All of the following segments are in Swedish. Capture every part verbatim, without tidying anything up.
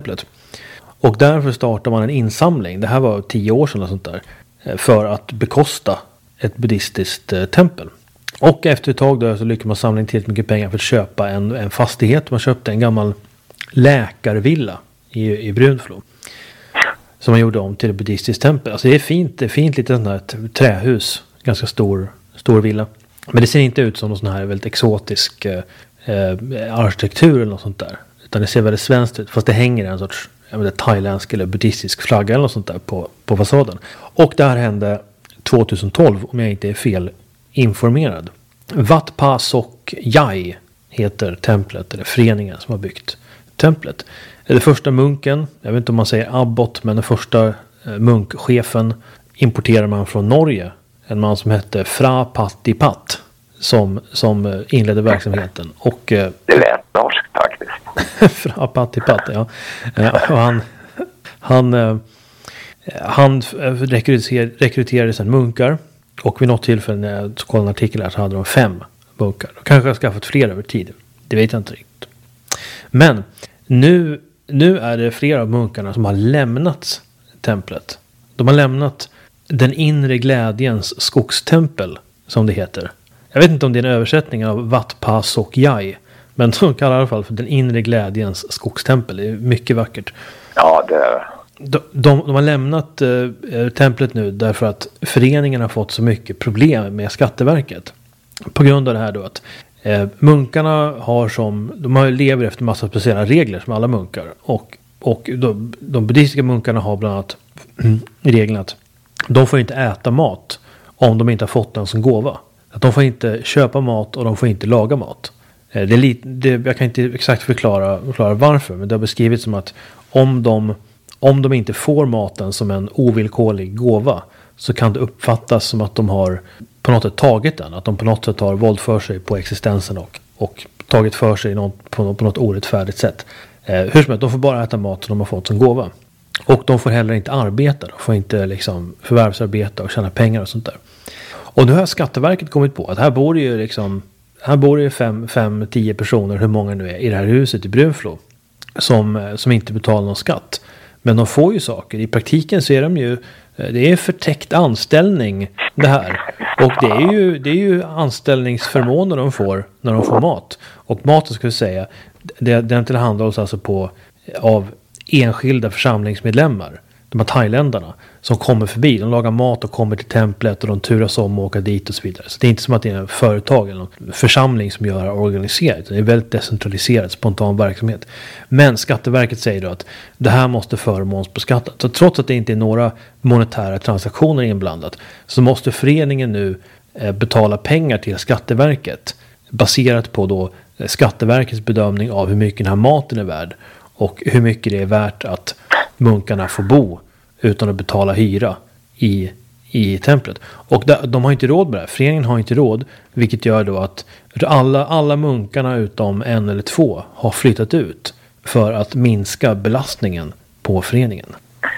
templet. Och därför startar man en insamling, det här var tio år sedan och sånt där, för att bekosta ett buddhistiskt eh, tempel. Och efter ett tag då så lyckades man samla in tillräckligt mycket pengar för att köpa en, en fastighet. Man köpte en gammal läkarvilla i, i Brunflo. Som man gjorde om till ett buddhistiskt tempel. Alltså det är fint, det är fint litet sånt här ett trähus. Ganska stor, stor villa. Men det ser inte ut som någon sån här väldigt exotisk eh, arkitektur eller något sånt där. Utan det ser väldigt svenskt ut. Fast det hänger en sorts jag vet, thailändsk eller buddhistisk flagga eller något sånt där på, på fasaden. Och det här hände tjugohundratolv om jag inte är fel informerad. Wat Pa Sok Yai heter templet eller föreningen som har byggt templet. Den första munken, jag vet inte om man säger abbot, men den första munkchefen importerar man från Norge. En man som hette Fra Patipat som, som inledde verksamheten. Och, det lät norskt faktiskt. Fra Patipat, ja. Och han, han, han rekryterade, rekryterade sedan munkar. Och vid något tillfälle när jag kollade en artikel här så hade de fem munkar. De kanske har skaffat fler över tid. Det vet jag inte riktigt. Men nu, nu är det flera av munkarna som har lämnat templet. De har lämnat den inre glädjens skogstempel som det heter. Jag vet inte om det är en översättning av Wat Pa Sok Yai. Men de kallar det i alla fall för den inre glädjens skogstempel. Det är mycket vackert. Ja, det är De, de, de har lämnat eh, templet nu därför att föreningen har fått så mycket problem med Skatteverket. På grund av det här då att eh, munkarna har som, de har, lever efter massa speciella regler som alla munkar. Och, och de, de buddhistiska munkarna har bland annat regeln att de får inte äta mat om de inte har fått den som gåva. Att de får inte köpa mat och de får inte laga mat. Eh, det är lite, det, jag kan inte exakt förklara, förklara varför, men det har beskrivits som att om de Om de inte får maten som en ovillkorlig gåva så kan det uppfattas som att de har på något sätt tagit den. Att de på något sätt har våld för sig på existensen och, och tagit för sig något, på, på något orättfärdigt sätt. Eh, hur som helst, de får bara äta mat som de har fått som gåva. Och de får heller inte arbeta. De får inte liksom förvärvsarbeta och tjäna pengar och sånt där. Och nu har Skatteverket kommit på att här bor det ju liksom, här bor det ju fem, fem, tio personer, hur många nu är, i det här huset i Brunflo. Som, som inte betalar någon skatt. Men de får ju saker. I praktiken så är de ju, det är förtäckt anställning det här. Och det är ju, det är ju anställningsförmåner de får när de får mat. Och maten ska vi säga, det, den tillhandahålls alltså på av enskilda församlingsmedlemmar. De här thailändarna som kommer förbi. De lagar mat och kommer till templet och de turas om och åker dit och så vidare. Så det är inte som att det är en företag eller en församling som gör det organiserat. Det är väldigt decentraliserat, spontan verksamhet. Men Skatteverket säger då att det här måste förmånsbeskattas. Så trots att det inte är några monetära transaktioner inblandat så måste föreningen nu betala pengar till Skatteverket baserat på då Skatteverkets bedömning av hur mycket den här maten är värd och hur mycket det är värt att munkarna får bo utan att betala hyra i, i templet. Och de, de har inte råd med det. Föreningen har inte råd, vilket gör då att alla, alla munkarna utom en eller två har flyttat ut för att minska belastningen på föreningen.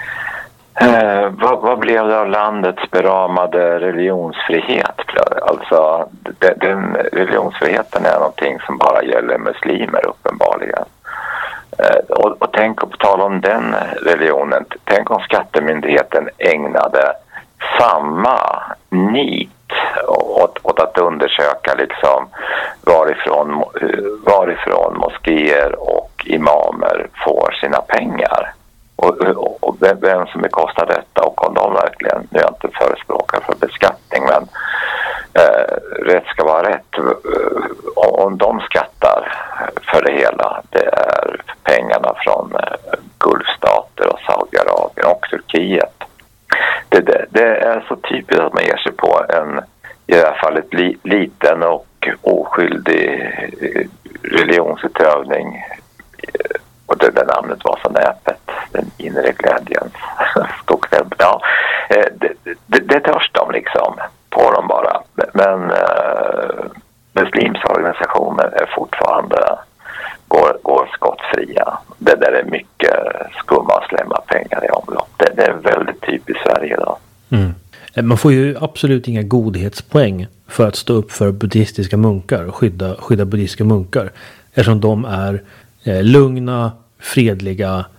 Eh, vad, vad blev det av landets beramade religionsfrihet? Alltså, den, den religionsfriheten är någonting som bara gäller muslimer uppenbarligen. Och, och tänk på tal om den religionen, tänk om skattemyndigheten ägnade samma nit åt, åt att undersöka liksom varifrån, varifrån moskéer och imamer får sina pengar och, och, och vem som bekostar detta och om de verkligen, nu är jag inte förespråkar för beskattning men eh, rätt ska vara rätt, om de skattar för det hela, det är pengarna från Gulfstater och Saudiarabien och Turkiet. Det, det, det är så typiskt att man ger sig på en, i det här fallet, li, liten och oskyldig religionsutövning. Och det, det namnet var så näpet, den inre glädjens skogstempel. Ja, det, det, det törs de liksom på dem bara. Men äh, muslimska organisationer är fortfarande går, går skottfria. Det där är mycket skumma slämma pengar i omlopp. Det, det är väldigt typiskt Sverige idag. Mm. Man får ju absolut inga godhetspoäng för att stå upp för buddhistiska munkar och skydda, skydda buddhistiska munkar. Eftersom de är eh, lugna, fredliga